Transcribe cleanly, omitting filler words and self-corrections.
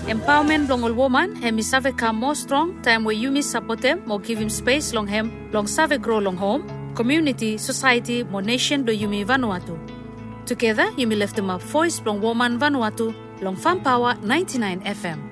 Empowerment long all woman, hemi save come more strong, time where you miss support them, more give him space long him, long save grow long home, community, society, more nation do you me Vanuatu. Together, you may lift them up voice long woman Vanuatu, long Fan Power 99 FM.